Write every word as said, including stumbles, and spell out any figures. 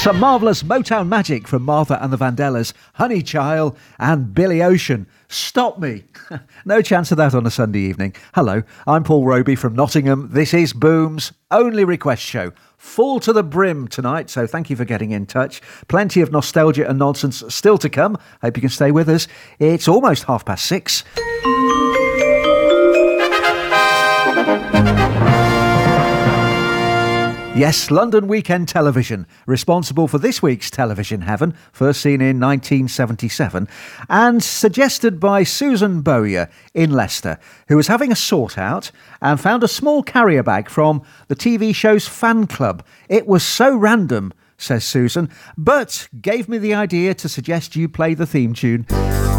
Some marvellous Motown magic from Martha and the Vandellas, Honey Child and Billy Ocean. Stop me. No chance of that on a Sunday evening. Hello, I'm Paul Roby from Nottingham. This is Boom's only request show. Full to the brim tonight, so thank you for getting in touch. Plenty of nostalgia and nonsense still to come. Hope you can stay with us. It's almost half past six. Yes, London Weekend Television, responsible for this week's Television Heaven, first seen in nineteen seventy-seven, and suggested by Susan Bowyer in Leicester, who was having a sort out and found a small carrier bag from the T V show's fan club. It was so random, says Susan, but gave me the idea to suggest you play the theme tune.